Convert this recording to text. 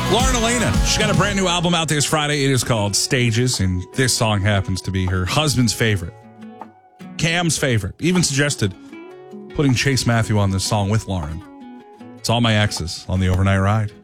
Lauren Elena, she's got a brand new album out this Friday. It is called Stages, and this song happens to be her husband's favorite. Cam's favorite. Even suggested putting Chase Matthew on this song with Lauren. It's All My Exes on the Overnight Ride.